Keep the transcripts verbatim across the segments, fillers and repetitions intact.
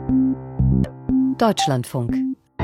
Deutschlandfunk.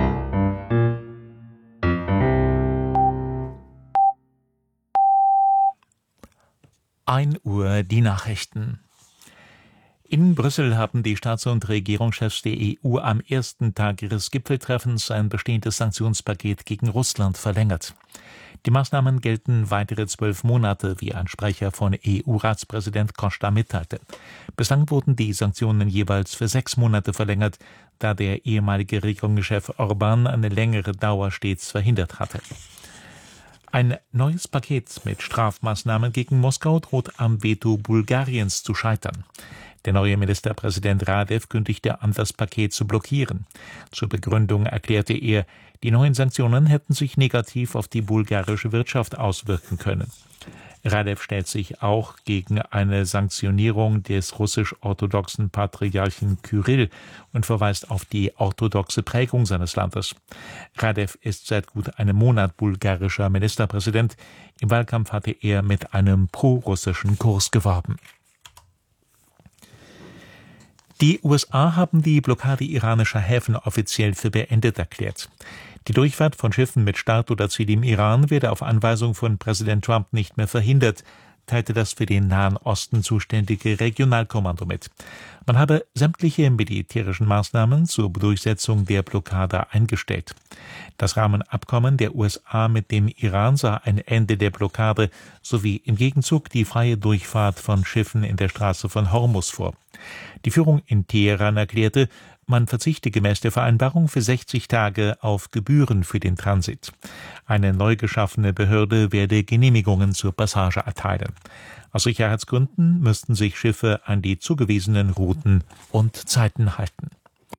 ein Uhr die Nachrichten. In Brüssel haben die Staats- und Regierungschefs der E U am ersten Tag ihres Gipfeltreffens ein bestehendes Sanktionspaket gegen Russland verlängert. Die Maßnahmen gelten weitere zwölf Monate, wie ein Sprecher von E U-Ratspräsident Costa mitteilte. Bislang wurden die Sanktionen jeweils für sechs Monate verlängert, da der ehemalige Regierungschef Orbán eine längere Dauer stets verhindert hatte. Ein neues Paket mit Strafmaßnahmen gegen Moskau droht am Veto Bulgariens zu scheitern. Der neue Ministerpräsident Radev kündigte an, das Paket zu blockieren. Zur Begründung erklärte er, die neuen Sanktionen hätten sich negativ auf die bulgarische Wirtschaft auswirken können. Radev stellt sich auch gegen eine Sanktionierung des russisch-orthodoxen Patriarchen Kyrill und verweist auf die orthodoxe Prägung seines Landes. Radev ist seit gut einem Monat bulgarischer Ministerpräsident. Im Wahlkampf hatte er mit einem pro-russischen Kurs geworben. Die U S A haben die Blockade iranischer Häfen offiziell für beendet erklärt. Die Durchfahrt von Schiffen mit Start oder Ziel im Iran werde auf Anweisung von Präsident Trump nicht mehr verhindert, teilte das für den Nahen Osten zuständige Regionalkommando mit. Man habe sämtliche militärischen Maßnahmen zur Durchsetzung der Blockade eingestellt. Das Rahmenabkommen der U S A mit dem Iran sah ein Ende der Blockade sowie im Gegenzug die freie Durchfahrt von Schiffen in der Straße von Hormuz vor. Die Führung in Teheran erklärte, man verzichte gemäß der Vereinbarung für sechzig Tage auf Gebühren für den Transit. Eine neu geschaffene Behörde werde Genehmigungen zur Passage erteilen. Aus Sicherheitsgründen müssten sich Schiffe an die zugewiesenen Routen und Zeiten halten.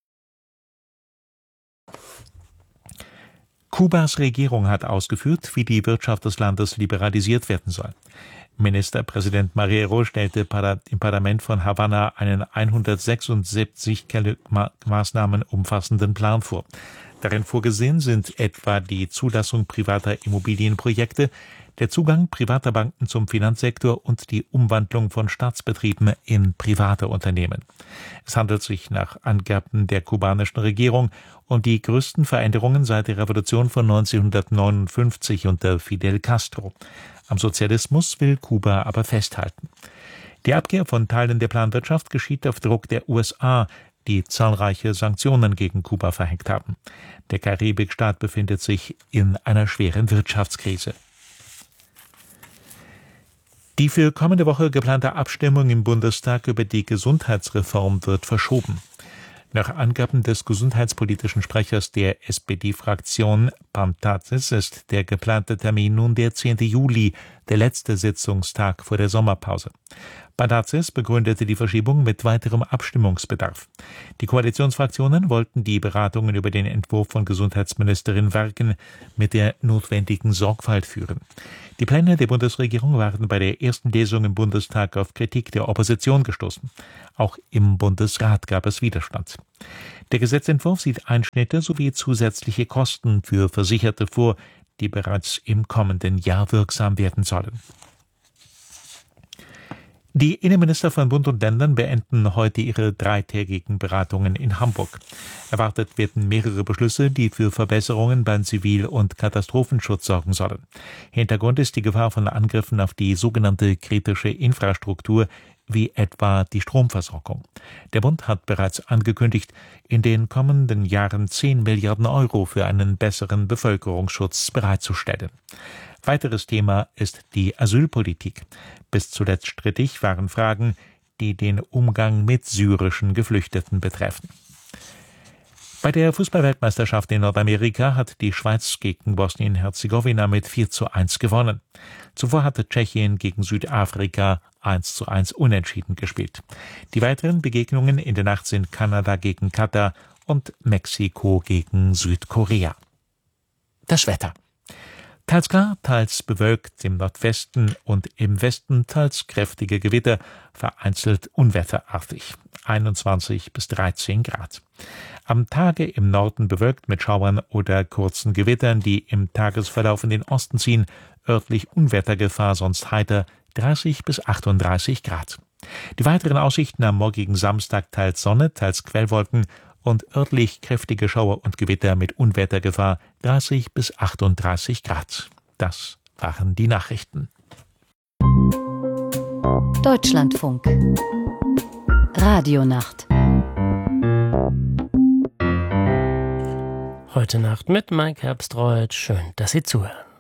Kubas Regierung hat ausgeführt, wie die Wirtschaft des Landes liberalisiert werden soll. Ministerpräsident Marrero stellte im Parlament von Havanna einen hundertsechsundsiebzig Maßnahmen umfassenden Plan vor. Darin vorgesehen sind etwa die Zulassung privater Immobilienprojekte, der Zugang privater Banken zum Finanzsektor und die Umwandlung von Staatsbetrieben in private Unternehmen. Es handelt sich nach Angaben der kubanischen Regierung um die größten Veränderungen seit der Revolution von neunzehnhundertneunundfünfzig unter Fidel Castro. Am Sozialismus will Kuba aber festhalten. Die Abkehr von Teilen der Planwirtschaft geschieht auf Druck der U S A, die zahlreiche Sanktionen gegen Kuba verhängt haben. Der Karibikstaat befindet sich in einer schweren Wirtschaftskrise. Die für kommende Woche geplante Abstimmung im Bundestag über die Gesundheitsreform wird verschoben. Nach Angaben des gesundheitspolitischen Sprechers der S P D-Fraktion Pantazis ist der geplante Termin nun der zehnte Juli, der letzte Sitzungstag vor der Sommerpause. Pantazis begründete die Verschiebung mit weiterem Abstimmungsbedarf. Die Koalitionsfraktionen wollten die Beratungen über den Entwurf von Gesundheitsministerin Werken mit der notwendigen Sorgfalt führen. Die Pläne der Bundesregierung waren bei der ersten Lesung im Bundestag auf Kritik der Opposition gestoßen. Auch im Bundesrat gab es Widerstand. Der Gesetzentwurf sieht Einschnitte sowie zusätzliche Kosten für Versicherte vor, die bereits im kommenden Jahr wirksam werden sollen. Die Innenminister von Bund und Ländern beenden heute ihre dreitägigen Beratungen in Hamburg. Erwartet werden mehrere Beschlüsse, die für Verbesserungen beim Zivil- und Katastrophenschutz sorgen sollen. Hintergrund ist die Gefahr von Angriffen auf die sogenannte kritische Infrastruktur, wie etwa die Stromversorgung. Der Bund hat bereits angekündigt, in den kommenden Jahren zehn Milliarden Euro für einen besseren Bevölkerungsschutz bereitzustellen. Weiteres Thema ist die Asylpolitik. Bis zuletzt strittig waren Fragen, die den Umgang mit syrischen Geflüchteten betreffen. Bei der Fußballweltmeisterschaft in Nordamerika hat die Schweiz gegen Bosnien-Herzegowina mit vier zu eins gewonnen. Zuvor hatte Tschechien gegen Südafrika eins zu eins unentschieden gespielt. Die weiteren Begegnungen in der Nacht sind Kanada gegen Katar und Mexiko gegen Südkorea. Das Wetter. Teils klar, teils bewölkt, im Nordwesten und im Westen teils kräftige Gewitter, vereinzelt unwetterartig, einundzwanzig bis dreizehn Grad. Am Tage im Norden bewölkt mit Schauern oder kurzen Gewittern, die im Tagesverlauf in den Osten ziehen, örtlich Unwettergefahr, sonst heiter, dreißig bis achtunddreißig Grad. Die weiteren Aussichten am morgigen Samstag teils Sonne, teils Quellwolken und örtlich kräftige Schauer und Gewitter mit Unwettergefahr dreißig bis achtunddreißig Grad. Das waren die Nachrichten. Deutschlandfunk Radionacht. Heute Nacht mit Mike Herbstreuth. Schön, dass Sie zuhören.